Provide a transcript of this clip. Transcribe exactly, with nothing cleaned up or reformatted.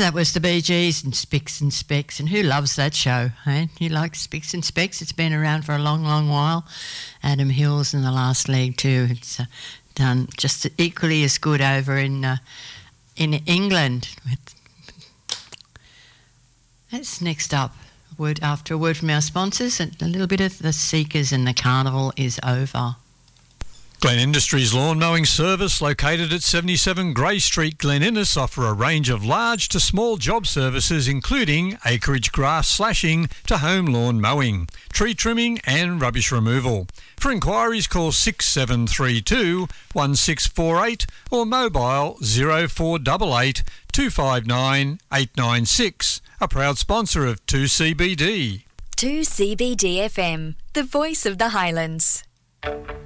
that was the Bee Gees and Spicks and Specks, and who loves that show, eh? You like Spicks and Specks? It's been around for a long, long while. Adam Hills in the last league too. It's uh, done just equally as good over in uh, in England. That's next up. Word after a word from our sponsors, and a little bit of the Seekers and the Carnival is over. Glen Industries Lawn Mowing Service, located at seventy-seven Grey Street, Glen Innes, offer a range of large to small job services including acreage grass slashing to home lawn mowing, tree trimming and rubbish removal. For inquiries, call six seven three two, one six four eight or mobile zero four eight eight, two five nine, eight nine six. A proud sponsor of two C B D. two C B D F M, the voice of the Highlands.